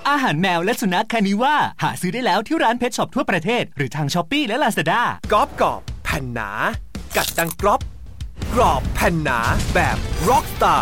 อาหารแมวและสุนัขคานิว่าหาซื้อได้แล้วที่ร้านเพทช็อปทั่วประเทศหรือทาง Shopee และ Lazada กรอบแผ่นหนากัดดังกรอบกรอบแผ่นหนาแบบ Rockstar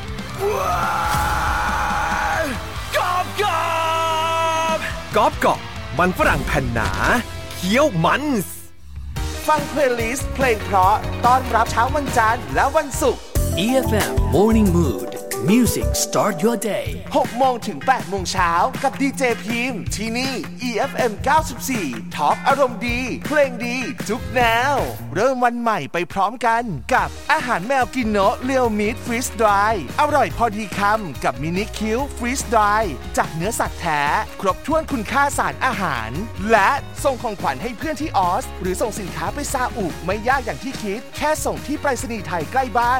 กรอบมันฝรั่งแผ่นหนาเคี้ยวมันฟังเพลย์ลิสต์เพลงเพราะต้อนรับเช้าวันจันทร์และวันศุกร์ EFM Morning Mood Music Start Your Day 6 โมงถึง 8 โมงเช้ากับดีเจพิมพ์ที่นี่ EFM 94 ท็อปอารมณ์ดีเพลงดีทุกแนวเริ่มวันใหม่ไปพร้อมกันกับอาหารแมวกินโนะเรียวมิตฟรีสดรายอร่อยพอดีคำกับมินิคิวฟรีสดรายจากเนื้อสัตว์แท้ครบถ้วนคุณค่าสารอาหารและส่งของขวัญให้เพื่อนที่ออสหรือส่งสินค้าไปซาอุไม่ยากอย่างที่คิดแค่ส่งที่ไปรษณีย์ไทยใกล้บ้าน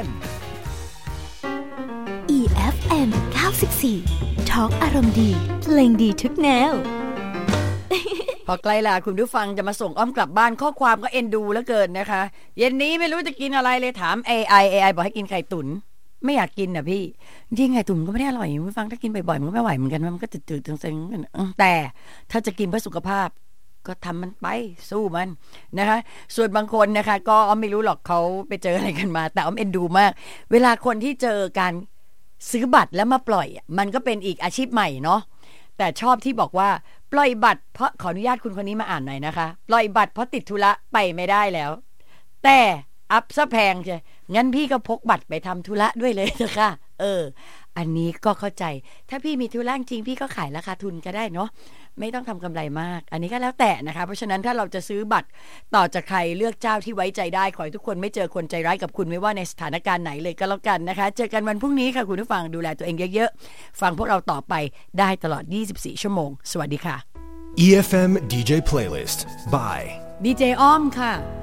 EFM 94 Talk อารมณ์ดีเพลงดีทุกแนวพอใกล้ละคุณผู้ฟังจะมาส่งอ้อมกลับบ้านข้อความก็เอ็นดูแล้วเกินนะคะเย็นนี้ไม่รู้จะกินอะไรเลยถาม AI บอกให้กินไข่ตุ๋นไม่อยากกินนะพี่จริงไข่ตุ๋นก็ไม่ได้อร่อยคุณผู้ฟังถ้ากินบ่อยๆมันก็ไม่ไหวเหมือนกันมันก็จืดๆตึงๆแต่ถ้าจะกินเพื่อสุขภาพก็ทำมันไปสู้มันนะคะส่วนบางคนนะคะก็อ้อมไม่รู้หรอกเขาไปเจออะไรกันมาแต่อ้อมเอ็นดูมากเวลาคนที่เจอการซื้อบัตรแล้วมาปล่อยมันก็เป็นอีกอาชีพใหม่เนาะแต่ชอบที่บอกว่าปล่อยบัตรเพราะขออนุญาตคุณคนนี้มาอ่านหน่อยนะคะปล่อยบัตรเพราะติดธุระไปไม่ได้แล้วแต่อัพซะแพงใช่งั้นพี่ก็พกบัตรไปทำธุระด้วยเลยนะคะอันนี้ก็เข้าใจถ้าพี่มีธุระจริงพี่ก็ขายราคาทุนก็ได้เนาะไม่ต้องทำกำไรมากอันนี้ก็แล้วแต่นะคะเพราะฉะนั้นถ้าเราจะซื้อบัตรต่อจากใครเลือกเจ้าที่ไว้ใจได้ขอให้ทุกคนไม่เจอคนใจร้ายกับคุณไม่ว่าในสถานการณ์ไหนเลยก็แล้วกันนะคะเจอกันวันพรุ่งนี้ค่ะคุณผู้ฟังดูแลตัวเองเยอะๆฟังพวกเราต่อไปได้ตลอด24ชั่วโมงสวัสดีค่ะ EFM DJ Playlist by ดีเจอ้อมค่ะ